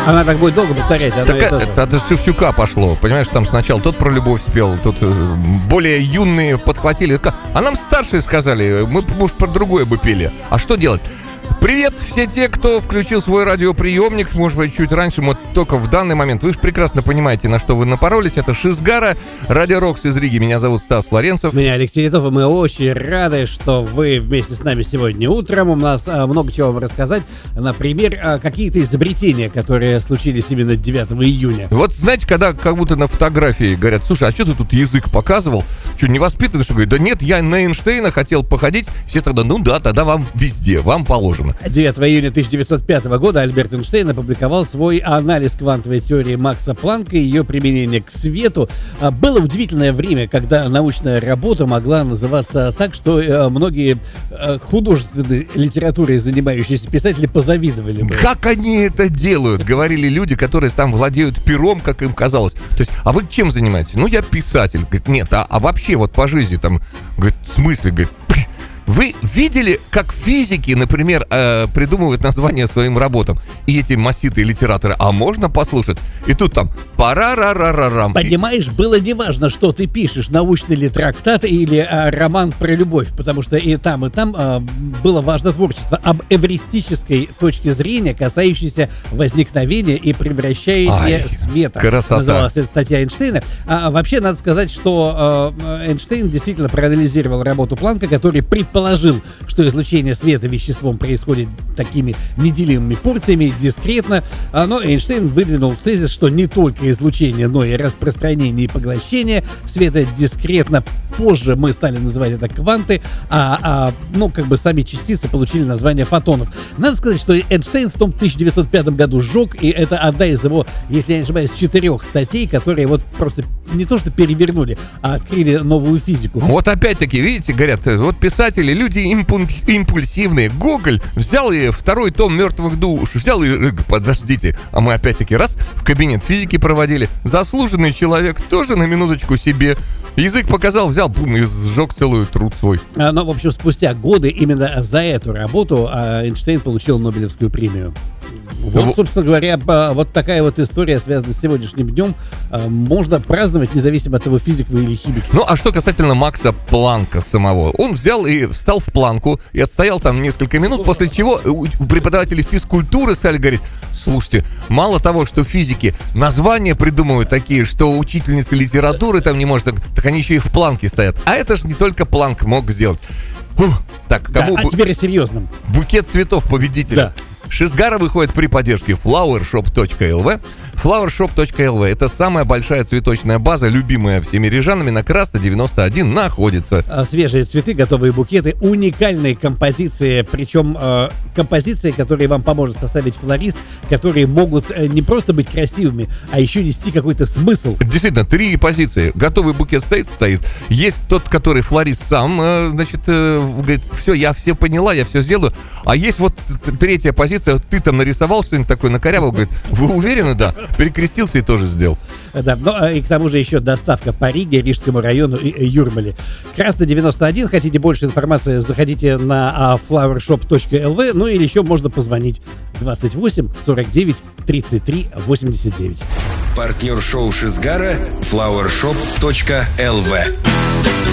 Она так будет долго повторять. Так это с Шевчука пошло. Понимаешь, там сначала тот про любовь спел, тут более юные подхватили. А нам старшие сказали, мы, может, про другое бы пели. А что делать? Привет все те, кто включил свой радиоприемник, может быть, чуть раньше, вот только в данный момент. Вы же прекрасно понимаете, на что вы напоролись. Это Шизгара, Радио Рокс из Риги. Меня зовут Стас Флоренцев. Меня Алексей Летов, и мы очень рады, что вы вместе с нами сегодня утром. У нас много чего вам рассказать. Например, какие-то изобретения, которые случились именно 9 июня. Вот знаете, когда как будто на фотографии говорят, слушай, а что ты тут язык показывал? Что, невоспитанный, что говорит? Да нет, я на Эйнштейна хотел походить. Все тогда, ну да, тогда вам везде, вам положено. 9 июня 1905 года Альберт Эйнштейн опубликовал свой анализ квантовой теории Макса Планка и ее применение к свету. Было удивительное время, когда научная работа могла называться так, что многие художественной литературой занимающиеся писатели позавидовали бы. Как они это делают? Говорили люди, которые там владеют пером, как им казалось. То есть, а вы чем занимаетесь? Ну, я писатель. Говорит, нет, а вообще вот по жизни там, говорит, в смысле, говорит, вы видели, как физики, например, придумывают названия своим работам? И эти массивные литераторы, а можно послушать? И тут там пара-ра-ра-ра-рам. Понимаешь, было неважно, что ты пишешь, научный ли трактат или роман про любовь, потому что и там было важно творчество об эвристической точке зрения, касающейся возникновения и превращения света. Красота. Называлась эта статья Эйнштейна. Вообще, надо сказать, что Эйнштейн действительно проанализировал работу Планка, который предположил, что излучение света веществом происходит такими неделимыми порциями, дискретно. Но Эйнштейн выдвинул тезис, что не только излучение, но и распространение и поглощение света дискретно. Позже мы стали называть это кванты, сами частицы получили название фотонов. Надо сказать, что Эйнштейн в том 1905 году сжег, и это одна из его, если я не ошибаюсь, 4 статей, которые вот просто не то что перевернули, а открыли новую физику. Вот опять-таки, видите, говорят, вот писатели, люди импульсивные. Гоголь взял и второй том «Мертвых душ», взял и, подождите, а мы опять-таки раз в кабинет физики проводили. Заслуженный человек тоже на минуточку себе язык показал, взял, бум, и сжег целый труд свой. Но, в общем, спустя годы именно за эту работу Эйнштейн получил Нобелевскую премию. Вот, собственно говоря, вот такая вот история, связанная с сегодняшним днем, можно праздновать, независимо от того, физик вы или химик. Ну, а что касательно Макса Планка самого? Он взял и встал в планку и отстоял там несколько минут, после чего у преподавателей физкультуры стали говорить, слушайте, мало того, что физики названия придумывают такие, что учительница литературы там не может, так они еще и в планке стоят. А это же не только Планк мог сделать. Так, кому... Да, а теперь о серьезном. Букет цветов победителя. Да. Шизгара выходит при поддержке flowershop.lv. Flowershop.lv – это самая большая цветочная база, любимая всеми рижанами, на Красной 91 находится. Свежие цветы, готовые букеты, уникальные композиции, причем композиции, которые вам поможет составить флорист, которые могут не просто быть красивыми, а еще нести какой-то смысл. Действительно, 3 позиции. Готовый букет стоит. Есть тот, который флорист сам, говорит, все, я все поняла, я все сделаю. А есть вот 3-я позиция, ты там нарисовал что-нибудь такое, накорябал, говорит, вы уверены, да? Перекрестился и тоже сделал. Да, ну и к тому же еще доставка по Риге, Рижскому району и Юрмале. Красный 91. Хотите больше информации, заходите на flowershop.lv, ну или еще можно позвонить 28 49 33 89. Партнер шоу Шизгара flowershop.lv.